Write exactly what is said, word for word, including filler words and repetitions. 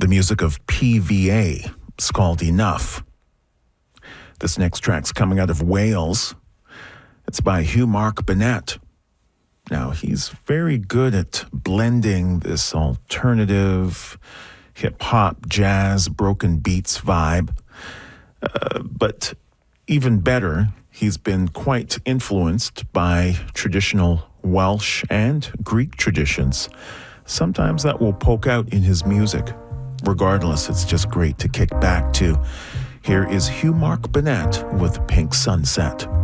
the music of P V A. It's called Enough. This next track's coming out of Wales. It's by Hugh Mark Bennett. Now, he's very good at blending this alternative, hip-hop, jazz, broken beats vibe. Uh, but even better, he's been quite influenced by traditional Welsh and Greek traditions. Sometimes that will poke out in his music. Regardless, it's just great to kick back to. Here is Hugh Mark Bennett with Pink Sunset.